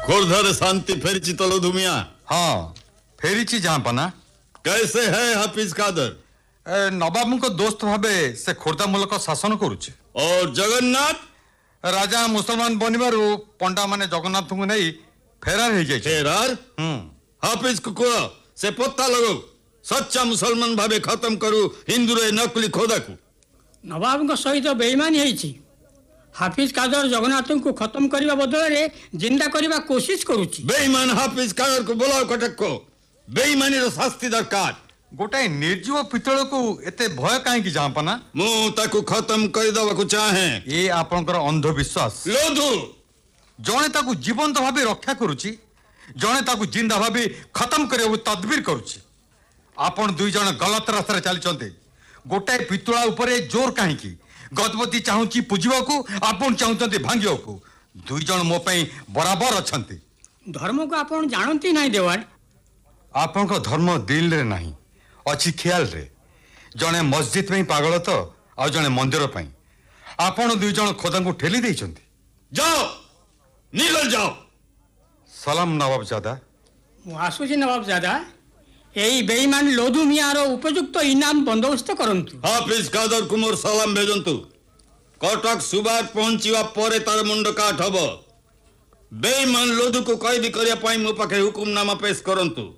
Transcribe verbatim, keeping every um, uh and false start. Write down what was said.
खोरधर शांति फेरी तो लधु मियाँ। हाँ फेरी जहाँपना। कैसे है हाफिज कादर? नवाब को दोस्त भावे से खोर्धा मूलक शासन करुचे। और जगन्नाथ? राजा मुसलमान बनबारू पंडा माने जगन्नाथ को नहीं फेरार हो जाए। फेरार? हम्म हाफिज को कह से पत्ता लगो सच्चा मुसलमान भावे खत्म करू हिंदू रे नकली खोदा को। नवाब को सहित बेईमानी है। हाफिज कादर जगन्नाथ को खत्म करने बदल रे जिंदा करने कोशिश करुची। बेईमान हाफिज कादर को बोलाओ कटक को। बेईमानी रो शास्ति दरकार। गोटाए निर्जीव पितल को एते भय कहीं जहाँपना। मु ताकू खत्म कर दवा को चाहे। ये आपनकर अंधविश्वास। लोधु जने ताकू जीवंत भावे रक्षा करुची जने ताकू जिंदा भावे खत्म करे तदबीर करुची। आपण दुई जन गलत रास्ता चलते। गोटाए पितुला उपरे जोर कहीं गजपति चाहूची पूजवा को आपण चाहते भांगिया को। दुई जन मो पई बराबर अछंती। धर्म को आपण जानती नहीं देवान। आपण को धर्म दिल रे नहीं अच्छी ख्याल रे। जने मस्जिद में पागल तो आ जने मंदिर पई। आपण दुई जन खोदा को ठेली देइछंती। जाओ निकल जाओ। सलाम नवाब जादा। आसुची नवाब जादा यही बेईमान लोधु मियार उपयुक्त इनाम बंदोबस्त करंतु। हाफिज कादर कुमार सलाम भेजंतु। कटक सुबार पहुंचीवा परे तार मुंड काट हबो। बेईमान लोधु को कैदी करिया पाई मो पाखे हुकुमनामा पेश करंतु।